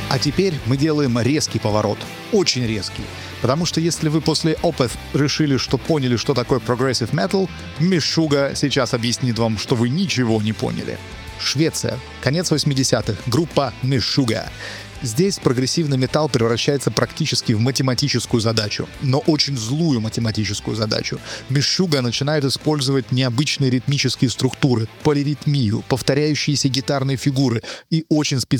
А теперь мы делаем резкий поворот. Очень резкий. Потому что если вы после Opeth решили, что поняли, что такое Progressive Metal, Meshuggah сейчас объяснит вам, что вы ничего не поняли. Швеция. Конец 80-х. Группа Meshuggah. Здесь прогрессивный металл превращается практически в математическую задачу, но очень злую математическую задачу. Meshuggah начинают использовать необычные ритмические структуры, полиритмию, повторяющиеся гитарные фигуры и очень